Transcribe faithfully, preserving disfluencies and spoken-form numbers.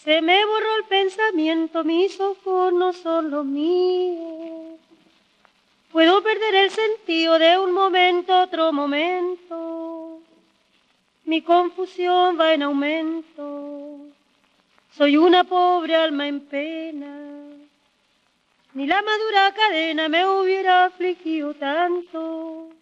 Se me borró el pensamiento, mis ojos no son los míos. Puedo perder el sentido de un momento a otro momento. Mi confusión va en aumento. Soy una pobre alma en pena. Ni la madura cadena me hubiera afligido tanto.